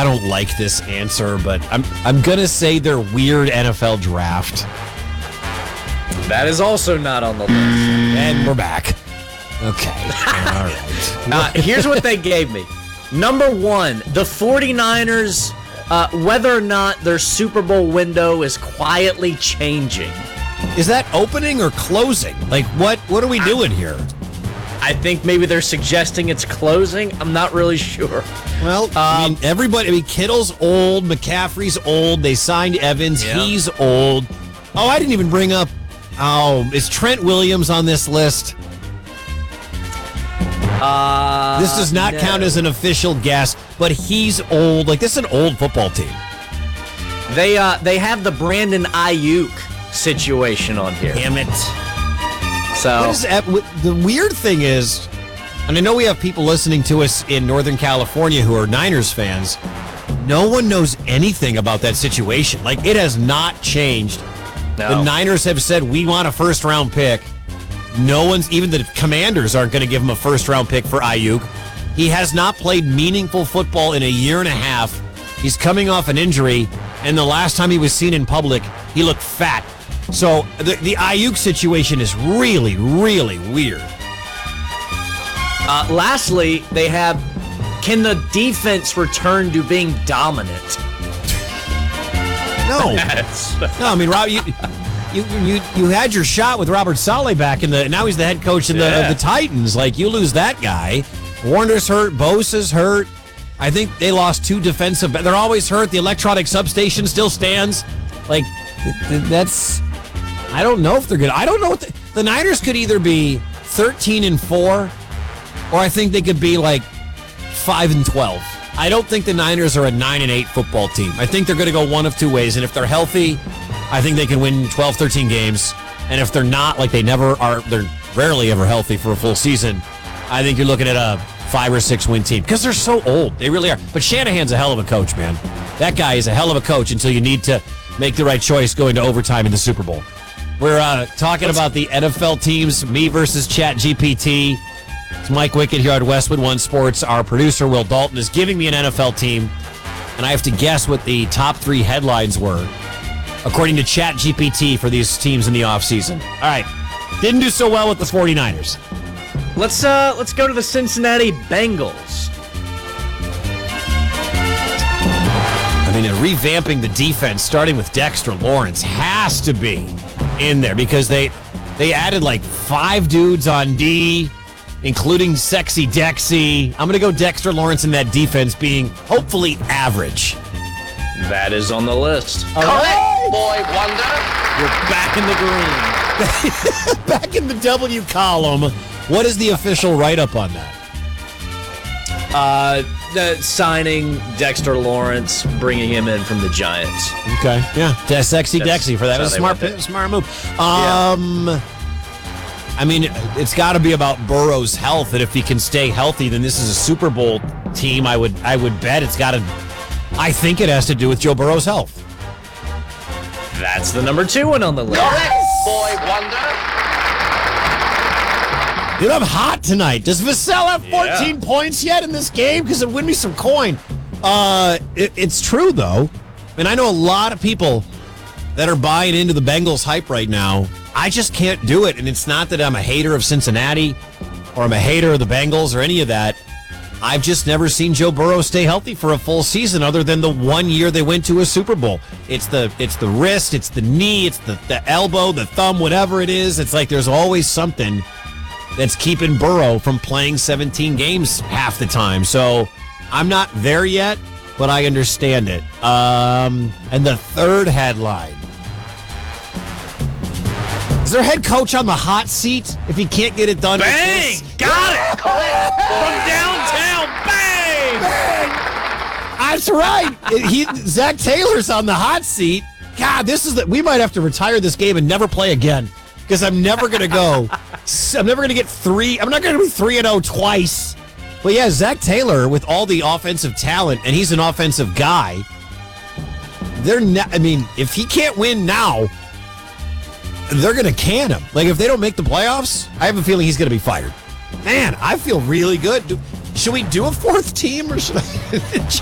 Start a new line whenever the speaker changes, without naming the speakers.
I don't like this answer, but I'm gonna say their weird NFL draft.
That is also not on the list.
And we're back. Okay. All right.
Here's what they gave me. Number 1, the 49ers, whether or not their Super Bowl window is quietly changing.
Is that opening or closing? Like, what are we doing here?
I think maybe they're suggesting it's closing. I'm not really sure.
Well, Kittle's old, McCaffrey's old. They signed Evans.
Yeah.
He's old. Oh, I didn't even bring up. Oh, is Trent Williams on this list? This does not count as an official guess, but he's old. Like, this is an old football team.
They have the Brandon Ayuk situation on here.
Damn it.
So
The weird thing is, and I know we have people listening to us in Northern California who are Niners fans, no one knows anything about that situation. Like, it has not changed.
No.
The Niners have said, we want a first-round pick. No one's, even the Commanders aren't going to give him a first-round pick for Ayuk. He has not played meaningful football in a year and a half. He's coming off an injury, and the last time he was seen in public, he looked fat. So the Ayuk situation is really, really weird.
Lastly, they have, can the defense return to being dominant?
No. No, I mean, Rob, you had your shot with Robert Saleh back now he's the head coach of the Titans. Like, you lose that guy. Warner's hurt, Bosa's hurt. I think they lost 2 defensive. They're always hurt. The electronic substation still stands. Like, that's, I don't know if they're good. I don't know what the Niners could either be 13-4, or I think they could be like 5-12. I don't think the Niners are a 9-8 football team. I think they're going to go one of 2 ways. And if they're healthy, I think they can win 12, 13 games. And if they're not, like they never are, they're rarely ever healthy for a full season, I think you're looking at a 5 or 6 win team because they're so old. They really are. But Shanahan's a hell of a coach, man. That guy is a hell of a coach until you need to make the right choice going to overtime in the Super Bowl. We're talking about the NFL teams, me versus ChatGPT. It's Mike Wickett here at Westwood One Sports. Our producer, Will Dalton, is giving me an NFL team, and I have to guess what the top 3 headlines were, according to ChatGPT, for these teams in the offseason. All right. Didn't do so well with the 49ers.
Let's go to the Cincinnati Bengals.
I mean, revamping the defense, starting with Dexter Lawrence, has to be in there because they added like 5 dudes on D, including Sexy Dexy. I'm going to go Dexter Lawrence in that defense being hopefully average.
That is on the list.
Correct, boy wonder.
You're back in the green.
Back in the W column. What is the official write-up on that?
Signing Dexter Lawrence, bringing him in from the Giants.
Okay, yeah. Sexy Dexy for that.
That's
It was a smart move. I mean, it's got to be about Burrow's health, and if he can stay healthy, then this is a Super Bowl team. I would bet it's got to. I think it has to do with Joe Burrow's health.
That's the number 2 one on the list.
Correct, boy wonder.
Dude, I'm hot tonight. Does Vassell have 14 points yet in this game? Because it'd win me some coin. It's true, though. And I know a lot of people that are buying into the Bengals hype right now. I just can't do it. And it's not that I'm a hater of Cincinnati or I'm a hater of the Bengals or any of that. I've just never seen Joe Burrow stay healthy for a full season other than the 1 year they went to a Super Bowl. It's the wrist, it's the knee, it's the elbow, the thumb, whatever it is. It's like there's always something that's keeping Burrow from playing 17 games half the time. So I'm not there yet, but I understand it. And the third headline. Is their head coach on the hot seat if he can't get it done?
Bang! Got it! From downtown, bang!
That's right. Zach Taylor's on the hot seat. God, we might have to retire this game and never play again because I'm never going to go. I'm never going to get 3. I'm not going to be 3-0 twice. But yeah, Zach Taylor with all the offensive talent, and he's an offensive guy. If he can't win now, they're going to can him. Like, if they don't make the playoffs, I have a feeling he's going to be fired. Man, I feel really good. Should we do a 4th team, or should I